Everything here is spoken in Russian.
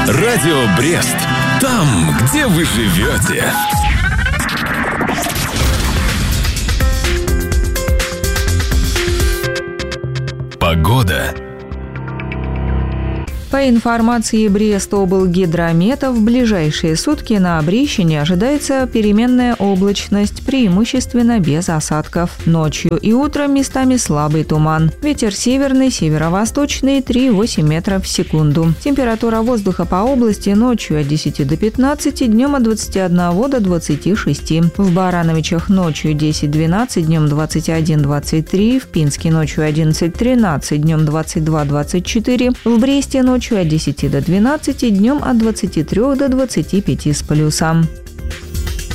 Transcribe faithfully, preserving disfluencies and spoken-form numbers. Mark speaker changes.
Speaker 1: Радио Брест. Там, где вы живете. Погода.
Speaker 2: По информации Брестоблгидромета, в ближайшие сутки на Обрещине ожидается переменная облачность, преимущественно без осадков. Ночью и утром местами слабый туман. Ветер северный, северо-восточный три-восемь метров в секунду. Температура воздуха по области ночью от десяти до пятнадцати, днем от двадцати одного до двадцати шести. В Барановичах ночью десять-двенадцать, днем двадцать один - двадцать три, в Пинске ночью одиннадцать-тринадцать, днем двадцать два - двадцать четыре, в Бресте ночью от десяти до двенадцати, днем от двадцати трёх до двадцати пяти с плюсом.